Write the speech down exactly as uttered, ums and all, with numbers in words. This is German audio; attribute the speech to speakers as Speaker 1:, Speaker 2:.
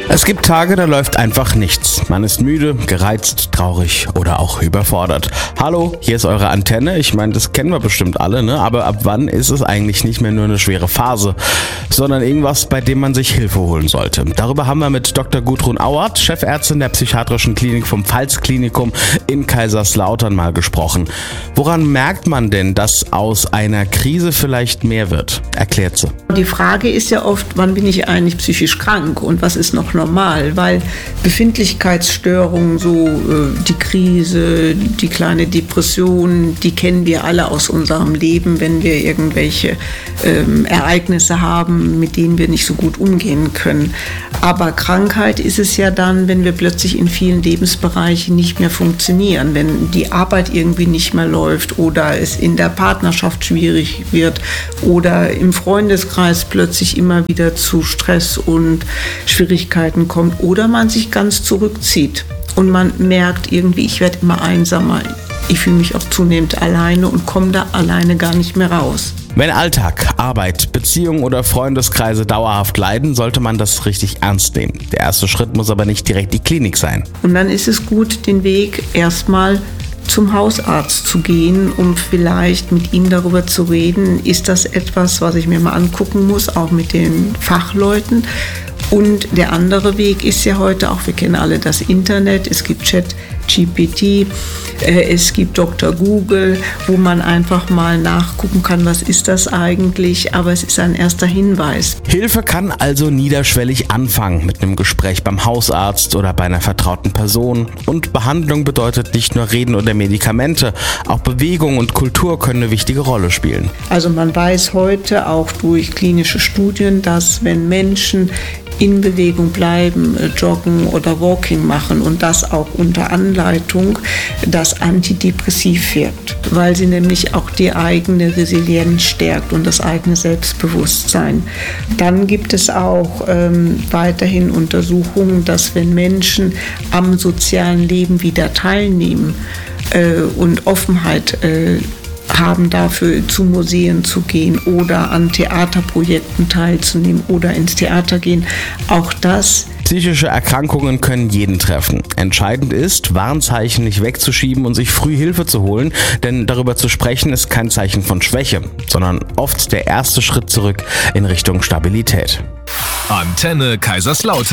Speaker 1: Es gibt Tage, da läuft einfach nichts. Man ist müde, gereizt, traurig oder auch überfordert. Hallo, hier ist eure Antenne. Ich meine, das kennen wir bestimmt alle, ne? Aber ab wann ist es eigentlich nicht mehr nur eine schwere Phase, sondern irgendwas, bei dem man sich Hilfe holen sollte? Darüber haben wir mit Doktor Gudrun Auert, Chefärztin der psychiatrischen Klinik vom Pfalz-Klinikum in Kaiserslautern, mal gesprochen. Woran merkt man denn, dass aus einer Krise vielleicht mehr wird? Erklärt sie.
Speaker 2: Die Frage ist ja oft, wann bin ich eigentlich psychisch krank und was ist noch normal? Weil Befindlichkeitsstörungen, so äh, die Krise, die kleine Depression, die kennen wir alle aus unserem Leben, wenn wir irgendwelche ähm, Ereignisse haben, mit denen wir nicht so gut umgehen können. Aber Krankheit ist es ja dann, wenn wir plötzlich in vielen Lebensbereichen nicht mehr funktionieren, wenn die Arbeit irgendwie nicht mehr läuft oder es in der Partnerschaft schwierig wird oder im Freundeskreis plötzlich immer wieder zu Stress und Schwierigkeiten kommt oder man sich ganz zurückzieht und man merkt irgendwie, ich werde immer einsamer, ich fühle mich auch zunehmend alleine und komme da alleine gar nicht mehr raus.
Speaker 1: Wenn Alltag, Arbeit, Beziehungen oder Freundeskreise dauerhaft leiden, sollte man das richtig ernst nehmen. Der erste Schritt muss aber nicht direkt die Klinik sein.
Speaker 2: Und dann ist es gut, den Weg erstmal zum Hausarzt zu gehen, um vielleicht mit ihm darüber zu reden, ist das etwas, was ich mir mal angucken muss, auch mit den Fachleuten. Und der andere Weg ist ja heute auch, wir kennen alle das Internet, es gibt Chat G P T, äh, es gibt Doktor Google, wo man einfach mal nachgucken kann, was ist das eigentlich, aber es ist ein erster Hinweis.
Speaker 1: Hilfe kann also niederschwellig anfangen, mit einem Gespräch beim Hausarzt oder bei einer vertrauten Person. Und Behandlung bedeutet nicht nur Reden oder Medikamente, auch Bewegung und Kultur können eine wichtige Rolle spielen.
Speaker 2: Also man weiß heute auch durch klinische Studien, dass wenn Menschen in Bewegung bleiben, joggen oder Walking machen und das auch unter Anleitung, das antidepressiv wirkt, weil sie nämlich auch die eigene Resilienz stärkt und das eigene Selbstbewusstsein. Dann gibt es auch ähm, weiterhin Untersuchungen, dass wenn Menschen am sozialen Leben wieder teilnehmen äh, und Offenheit äh, haben dafür, zu Museen zu gehen oder an Theaterprojekten teilzunehmen oder ins Theater gehen. Auch das.
Speaker 1: Psychische Erkrankungen können jeden treffen. Entscheidend ist, Warnzeichen nicht wegzuschieben und sich früh Hilfe zu holen, denn darüber zu sprechen ist kein Zeichen von Schwäche, sondern oft der erste Schritt zurück in Richtung Stabilität.
Speaker 3: Antenne Kaiserslautern.